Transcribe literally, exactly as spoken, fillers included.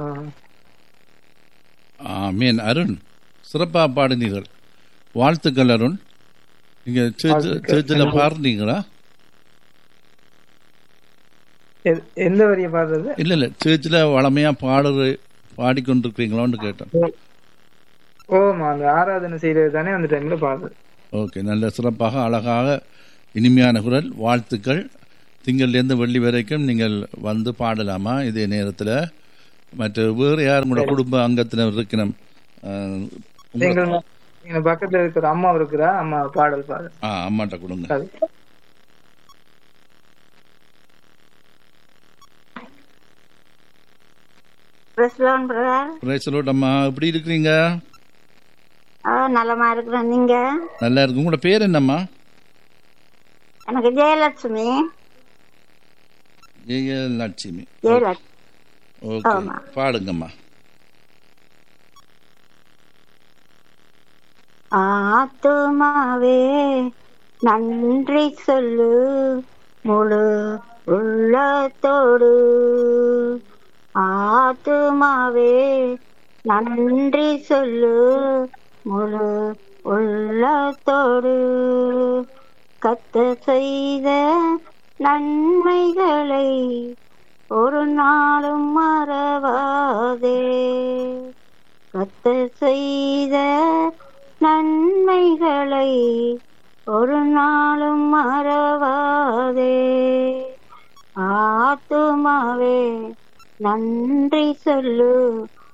ஆமீன். அருண், சிறப்பாக பாடினீர்கள். வாழ்த்துக்கள் அருண். நீங்க சேர்ச்சில் பாடுறீங்களா? எந்த வரிய பாடுறது? இல்ல இல்ல, சேர்ச்சில் வளமையா பாடுற பாடிக்கொண்டிருக்கீங்களான்னு கேட்டேன். ஓமா, அந்த ஆராதனை செய்யறது தானே அந்த டைம்ல பாடுறது. ஓகே, நல்ல சிறப்பாக அழகாக இனிமையான குரல். வாழ்த்துக்கள். திங்கள்லேருந்து வெள்ளி வரைக்கும் நீங்கள் வந்து பாடலாமா இதே நேரத்தில்? மற்ற வேறு யாரும் கூட குடும்ப அங்கத்தினர் இருக்கணும்? பக்கத்துல இருக்கிற அம்மா இருக்கிறா, அம்மா பாடல் பாடு. ஆ, அம்மாட்ட கொடுங்க. அம்மா, எப்படி இருக்கிறீங்க? நலமா இருக்கிறேன். நீங்க? நல்லா இருக்கு. உங்களோட பேர் என்னம்மா? எனக்கு ஜெயலட்சுமி. ஜெயலட்சுமி. ஜெயலட்சுமி. ஓகே, பாடுங்கம்மா. ஆத்துமாவே நன்றி சொல்லு முழு உள்ளத்தோடு. ஆத்துமாவே நன்றி சொல்லு முழு உள்ளத்தோடு. கர்த்தர் செய்த நன்மைகளை ஒரு நாளும் மறவாதே. கர்த்தர் செய்த நன்மைகளை ஒரு நாளும் மறவாதே. ஆத்துமாவே நன்றி சொல்லு